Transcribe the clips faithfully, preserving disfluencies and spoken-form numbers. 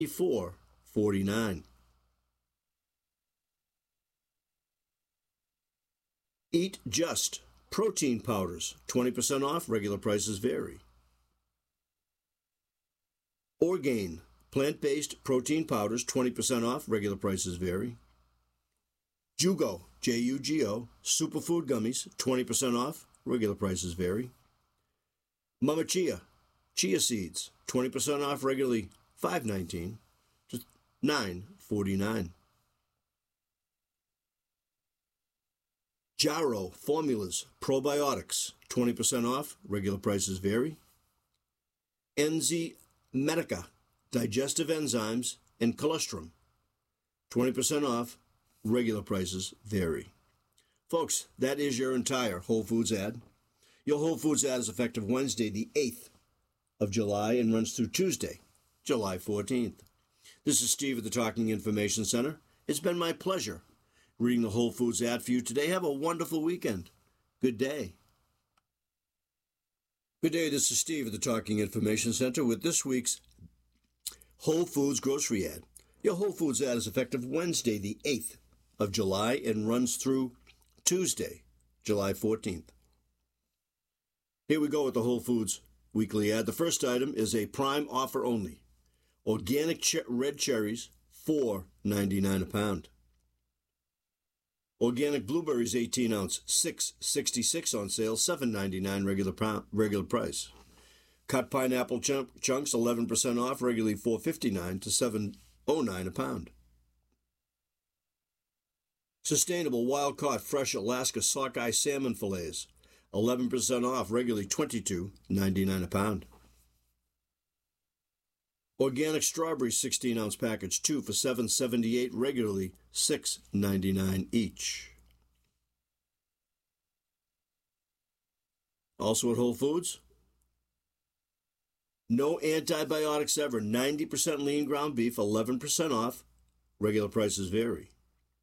four forty-nine. Eat Just protein powders, twenty percent off, regular prices vary. Orgain plant-based protein powders, twenty percent off, regular prices vary. Jugo, J U G O, superfood gummies, twenty percent off, regular prices vary. Mama Chia, chia seeds, twenty percent off, regularly five nineteen, just nine forty-nine. Jarrow formulas, probiotics, twenty percent off, regular prices vary. Enzymedica, digestive enzymes and colostrum, twenty percent off, regular prices vary. Folks, that is your entire Whole Foods ad. Your Whole Foods ad is effective Wednesday, the eighth of July, and runs through Tuesday, July fourteenth. This is Steve at the Talking Information Center. It's been my pleasure reading the Whole Foods ad for you today. Have a wonderful weekend. Good day. Good day, this is Steve at the Talking Information Center with this week's Whole Foods grocery ad. Your Whole Foods ad is effective Wednesday, the eighth of July, and runs through Tuesday, July fourteenth. Here we go with the Whole Foods weekly ad. The first item is a prime offer only. Organic ch- red cherries, four ninety-nine a pound. Organic blueberries, eighteen ounce, six sixty-six on sale, seven ninety-nine regular pound, regular price. Cut pineapple chunk, chunks, eleven percent off, regularly four fifty-nine to seven oh nine a pound. Sustainable wild-caught fresh Alaska sockeye salmon fillets, eleven percent off, regularly twenty-two ninety-nine a pound. Organic strawberries, sixteen ounce package, two for seven seventy-eight, regularly six ninety-nine each. Also at Whole Foods, no antibiotics ever, ninety percent lean ground beef, eleven percent off, regular prices vary.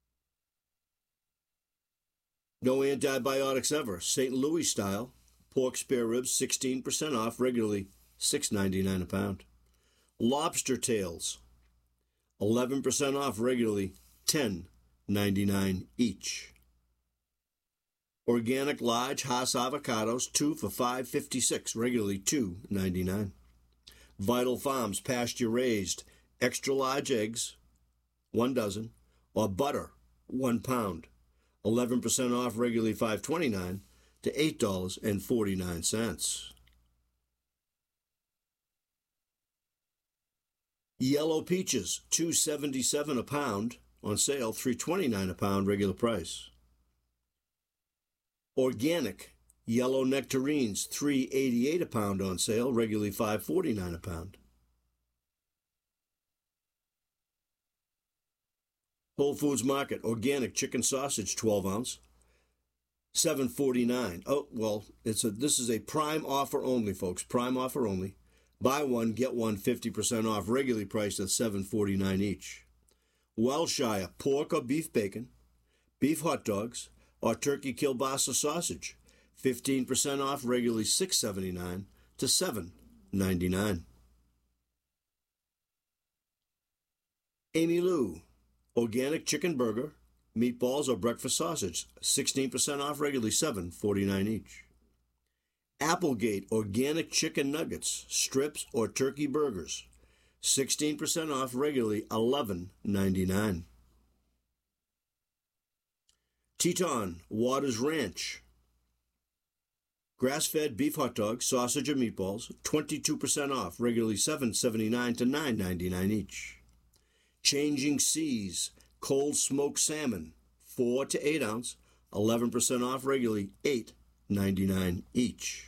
No antibiotics ever, Saint Louis style, pork spare ribs, sixteen percent off, regularly six ninety-nine a pound. Lobster tails, eleven percent off, regularly ten ninety-nine each. Organic large Hass avocados, two for five fifty-six, regularly two ninety-nine. Vital Farms pasture raised extra large eggs, one dozen, or butter, one pound, eleven percent off, regularly five twenty-nine to eight dollars and forty-nine cents. Yellow peaches, two seventy-seven a pound, on sale, three twenty-nine a pound, regular price. Organic yellow nectarines, three eighty-eight a pound, on sale, regularly five forty-nine a pound. Whole Foods Market, organic chicken sausage, twelve ounce, seven forty-nine. Oh, well, it's a this is a prime offer only, folks, prime offer only. Buy one, get one fifty percent off, regularly priced at seven forty-nine each. Welshire pork or beef bacon, beef hot dogs, or turkey kielbasa sausage, fifteen percent off, regularly six seventy-nine to seven ninety-nine. Amy Lou, organic chicken burger, meatballs, or breakfast sausage, sixteen percent off, regularly seven forty-nine each. Applegate organic chicken nuggets, strips, or turkey burgers, sixteen percent off, regularly eleven ninety-nine. Teton Waters Ranch, grass-fed beef hot dogs, sausage, or meatballs, twenty-two percent off, regularly seven seventy-nine to nine ninety-nine each. Changing Seas cold smoked salmon, four to eight ounce, eleven percent off, regularly eight ninety-nine each.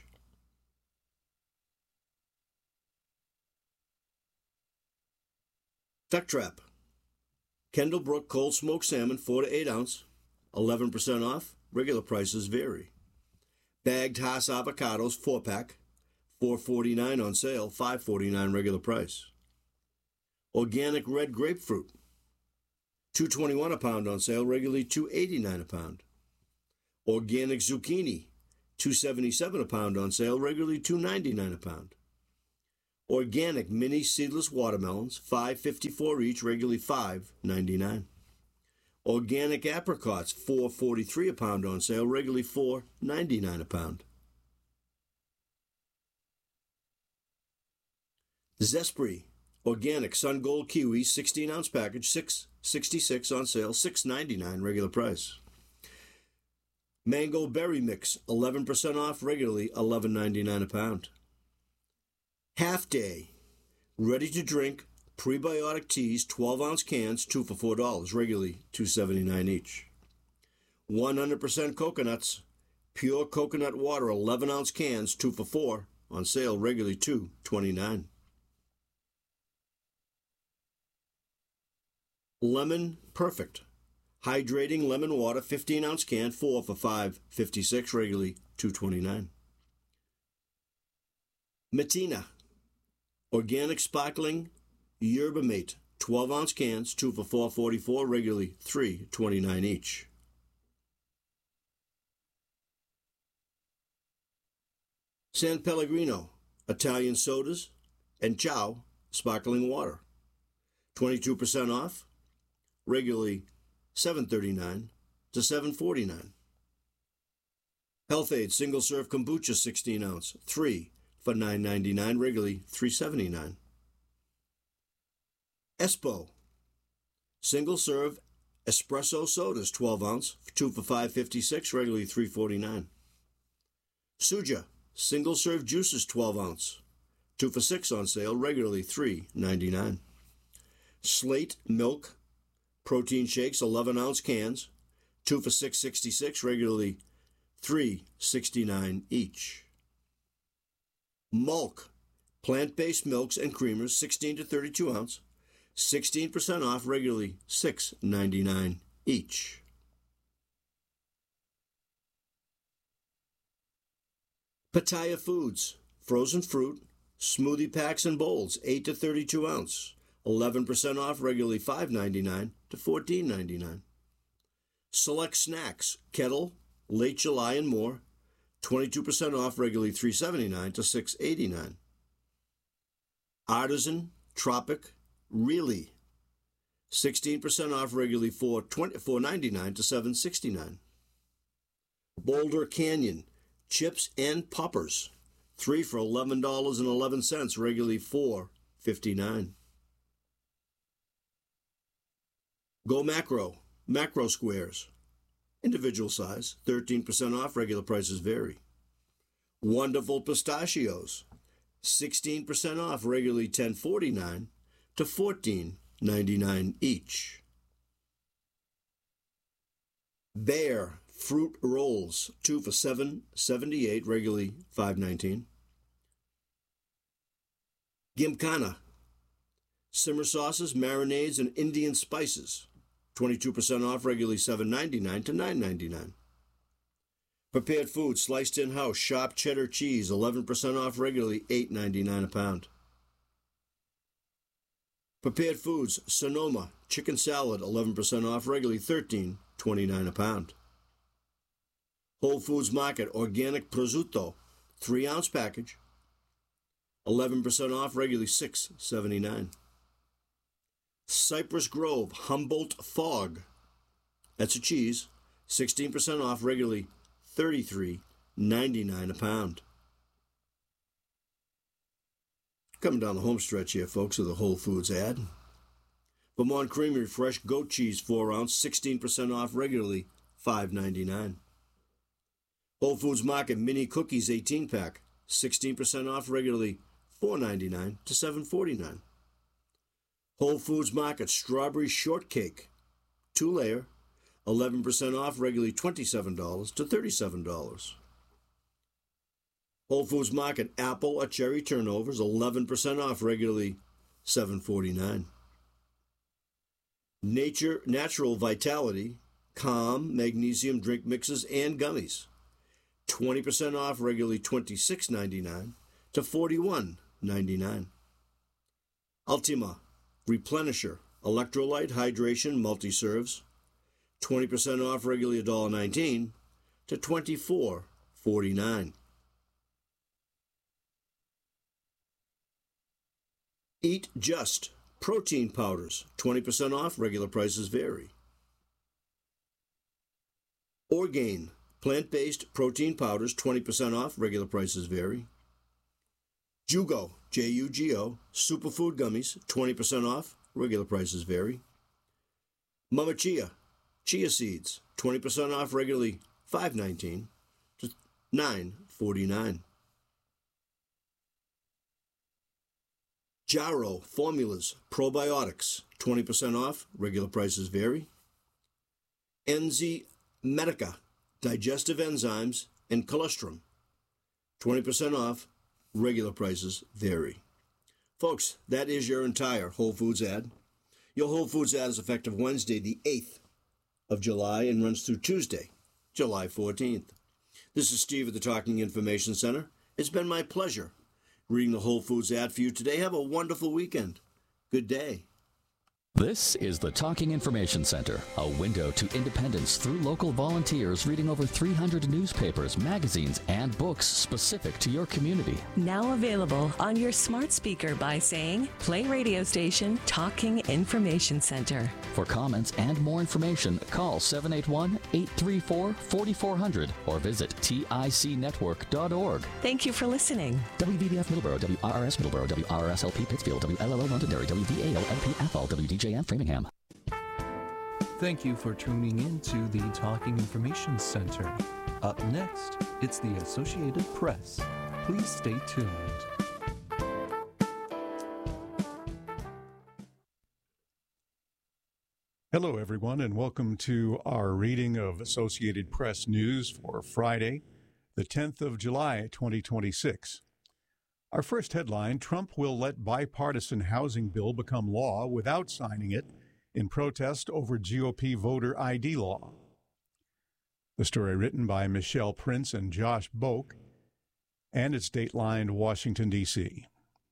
Duck Trap, Kendall Brook cold smoked salmon, four to eight ounce, eleven percent off, regular prices vary. Bagged Hass avocados, four pack, four forty-nine on sale, five forty-nine regular price. Organic red grapefruit, two twenty-one a pound on sale, regularly two eighty-nine a pound. Organic zucchini, two seventy-seven a pound on sale, regularly two ninety-nine a pound. Organic mini seedless watermelons, five fifty-four each, regularly five ninety-nine. Organic apricots, four forty-three a pound on sale, regularly four ninety-nine a pound. Zespri organic Sun Gold kiwi, sixteen ounce package, six sixty-six on sale, six ninety-nine regular price. Mango berry mix, eleven percent off, regularly eleven ninety-nine a pound. Half Day ready to drink prebiotic teas, twelve ounce cans, two for four dollars, regularly two seventy-nine each. one hundred percent coconuts, pure coconut water, eleven ounce cans, two for four, on sale, regularly two twenty-nine. Lemon Perfect hydrating lemon water, fifteen ounce can, four for five fifty-six, regularly two twenty-nine. Matina organic sparkling yerba mate, twelve ounce cans, two for four forty-four, regularly three twenty-nine each. San Pellegrino Italian sodas and Ciao sparkling water, twenty-two percent off, regularly seven thirty-nine to seven forty-nine. Health-Ade single serve kombucha, sixteen ounce, three for nine ninety-nine, regularly three seventy-nine. Espo single serve espresso sodas, twelve ounce, two for five fifty-six, regularly three forty-nine. Suja single serve juices, twelve ounce, two for six on sale, regularly three ninety-nine. Slate milk protein shakes, eleven ounce cans, two for six sixty-six, regularly three sixty-nine each. Mulk plant-based milks and creamers, sixteen to thirty-two ounce, sixteen percent off, regularly six ninety-nine each. Pattaya Foods frozen fruit smoothie packs and bowls, eight to thirty-two ounce, eleven percent off, regularly five ninety-nine to fourteen ninety-nine. Select snacks, kettle, late July and more, twenty-two percent off, regularly three seventy-nine to six eighty-nine. Artisan Tropic Really, sixteen percent off, regularly four ninety-nine to seven sixty-nine. Boulder Canyon Chips and Poppers, three for eleven dollars and eleven cents, regularly four fifty-nine. Go Macro Macro Squares, individual size, thirteen percent off, regular prices vary. Wonderful Pistachios, sixteen percent off, regularly ten forty-nine to fourteen ninety-nine each. Bear Fruit Rolls, two for seven seventy-eight, regularly five nineteen. Gymkhana simmer sauces, marinades, and Indian spices, twenty-two percent off, regularly seven ninety-nine to nine ninety-nine. Prepared food, sliced in-house, sharp cheddar cheese, eleven percent off, regularly eight ninety-nine a pound. Prepared foods, Sonoma chicken salad, eleven percent off, regularly thirteen twenty-nine a pound. Whole Foods Market organic prosciutto, three ounce package, eleven percent off, regularly six seventy-nine. Cypress Grove Humboldt Fog, that's a cheese, sixteen percent off, regularly thirty-three ninety-nine a pound. Coming down the home stretch here, folks, of the Whole Foods ad. Vermont Creamery fresh goat cheese, four ounce, sixteen percent off, regularly five ninety-nine. Whole Foods Market mini cookies, eighteen pack, sixteen percent off, regularly four ninety-nine to seven forty-nine. Whole Foods Market strawberry shortcake, two layer, eleven percent off, regularly twenty-seven dollars to thirty-seven dollars. Whole Foods Market apple or cherry turnovers, eleven percent off, regularly seven forty-nine. Nature Natural Vitality Calm magnesium drink mixes and gummies, twenty percent off, regularly twenty-six ninety-nine to forty-one ninety-nine. Ultima Replenisher electrolyte hydration multi-serves, twenty percent off, regularly one nineteen to twenty-four forty-nine. Eat Just protein powders, twenty percent off, regular prices vary. Orgain plant-based protein powders, twenty percent off, regular prices vary. Jugo, J U G O, superfood gummies, twenty percent off, regular prices vary. Mama Chia, chia seeds, twenty percent off, regularly five nineteen, just nine forty-nine. Jarrow formulas, probiotics, twenty percent off, regular prices vary. Enzymedica, digestive enzymes and colostrum, twenty percent off, regular prices vary. Folks, that is your entire Whole Foods ad. Your Whole Foods ad is effective Wednesday, the eighth of July, and runs through Tuesday, July fourteenth. This is Steve at the Talking Information Center. It's been my pleasure reading the Whole Foods ad for you today. Have a wonderful weekend. Good day. This is the Talking Information Center, a window to independence through local volunteers reading over three hundred newspapers, magazines, and books specific to your community. Now available on your smart speaker by saying, play radio station Talking Information Center. For comments and more information, call seven eight one, eight three four, four four zero zero or visit tic network dot org. Thank you for listening. W V B F Middleborough, W R R S Middleborough, W R R S L P Pittsfield, W L L O Londonderry, W V A L L P Athol, W D J M Framingham. Thank you for tuning in to the Talking Information Center. Up next, it's the Associated Press. Please stay tuned. Hello, everyone, and welcome to our reading of Associated Press news for Friday, the tenth of July, twenty twenty-six. Our first headline, Trump will let bipartisan housing bill become law without signing it in protest over G O P voter I D law. The story written by Michelle Prince and Josh Boak, and it's datelined Washington, D C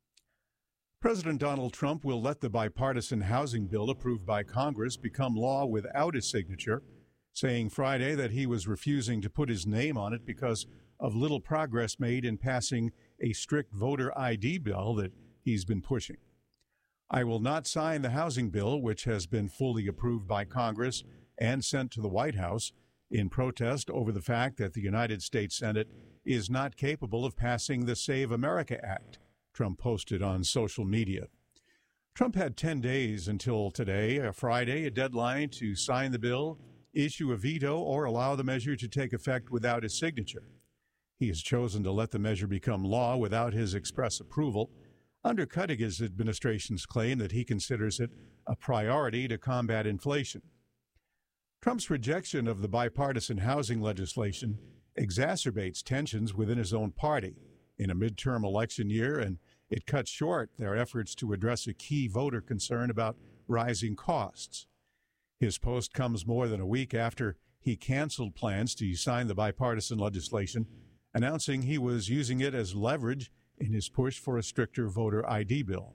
President Donald Trump will let the bipartisan housing bill approved by Congress become law without his signature, saying Friday that he was refusing to put his name on it because of little progress made in passing a strict voter I D bill that he's been pushing. I will not sign the housing bill, which has been fully approved by Congress and sent to the White House, in protest over the fact that the United States Senate is not capable of passing the Save America Act, Trump posted on social media. Trump had ten days until today, a Friday, a deadline to sign the bill, issue a veto, or allow the measure to take effect without his signature. He has chosen to let the measure become law without his express approval, undercutting his administration's claim that he considers it a priority to combat inflation. Trump's rejection of the bipartisan housing legislation exacerbates tensions within his own party in a midterm election year, and it cuts short their efforts to address a key voter concern about rising costs. His post comes more than a week after he canceled plans to sign the bipartisan legislation, announcing he was using it as leverage in his push for a stricter voter I D bill.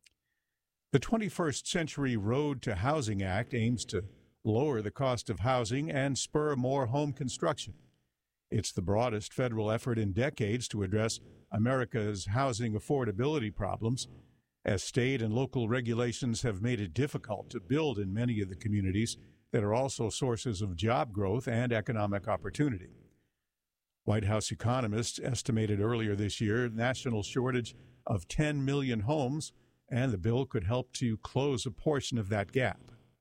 The twenty-first Century Road to Housing Act aims to lower the cost of housing and spur more home construction. It's the broadest federal effort in decades to address America's housing affordability problems, as state and local regulations have made it difficult to build in many of the communities that are also sources of job growth and economic opportunity. White House economists estimated earlier this year a national shortage of ten million homes, and the bill could help to close a portion of that gap.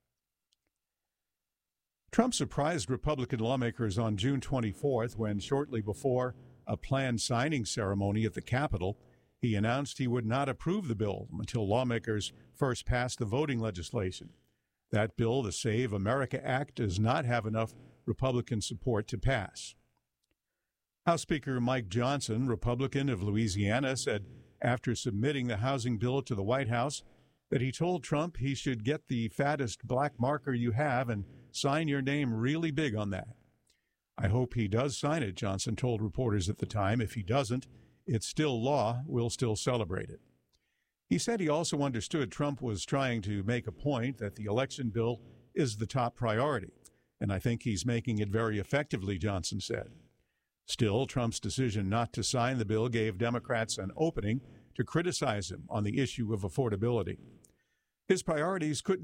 Trump surprised Republican lawmakers on June twenty-fourth when, shortly before a planned signing ceremony at the Capitol, he announced he would not approve the bill until lawmakers first passed the voting legislation. That bill, the Save America Act, does not have enough Republican support to pass. House Speaker Mike Johnson, Republican of Louisiana, said after submitting the housing bill to the White House that he told Trump he should get the fattest black marker you have and sign your name really big on that. I hope he does sign it, Johnson told reporters at the time. If he doesn't, it's still law. We'll still celebrate it. He said he also understood Trump was trying to make a point that the election bill is the top priority, and I think he's making it very effectively, Johnson said. Still, Trump's decision not to sign the bill gave Democrats an opening to criticize him on the issue of affordability. His priorities couldn't